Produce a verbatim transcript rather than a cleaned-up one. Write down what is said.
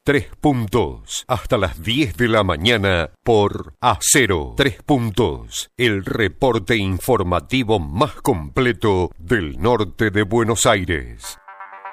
Tres Puntos, hasta las diez de la mañana por Acero. Tres Puntos, el reporte informativo más completo del norte de Buenos Aires.